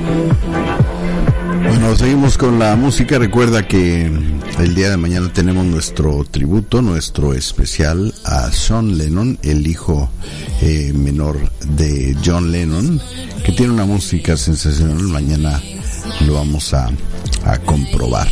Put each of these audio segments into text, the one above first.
Bueno, seguimos con la música. Recuerda que el día de mañana tenemos nuestro tributo, nuestro especial a Sean Lennon, el hijo menor de John Lennon, que tiene una música sensacional. Mañana lo vamos a comprobar.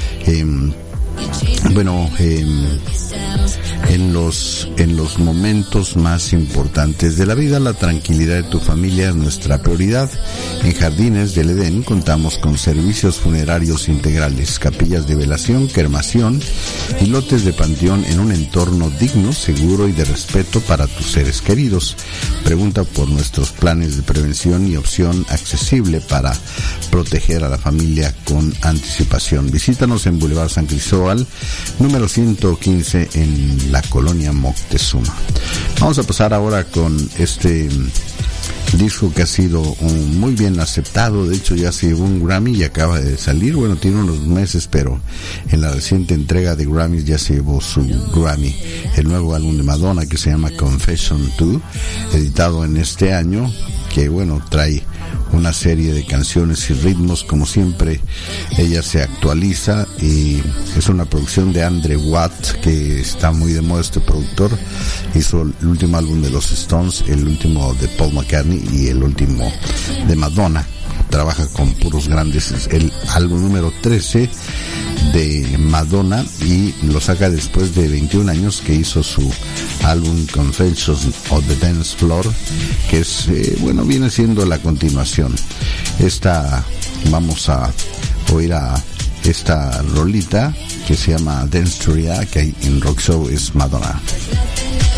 En los momentos más importantes de la vida, la tranquilidad de tu familia es nuestra prioridad. En Jardines del Edén contamos con servicios funerarios integrales, capillas de velación, cremación y lotes de panteón en un entorno digno, seguro y de respeto para tus seres queridos. Pregunta por nuestros planes de prevención y opción accesible para proteger a la familia con anticipación. Visítanos en Boulevard San Cristóbal, número 115, en la colonia Moctezuma. Vamos a pasar ahora con este disco que ha sido muy bien aceptado. De hecho, ya se llevó un Grammy y acaba de salir. Bueno, tiene unos meses, pero en la reciente entrega de Grammys ya se llevó su Grammy. El nuevo álbum de Madonna, que se llama Confession 2, editado en este año, que bueno, trae una serie de canciones y ritmos. Como siempre, ella se actualiza y es una producción de Andre Watt, que está muy de moda. Este productor hizo el último álbum de los Stones, el último de Paul McCartney y el último de Madonna. Trabaja con puros grandes. Es el álbum número 13 de Madonna y lo saca después de 21 años que hizo su álbum Confessions of the Dance Floor, que es, viene siendo la continuación. Vamos a oír a esta rolita que se llama Dance to Ria, que en Rock Show es Madonna.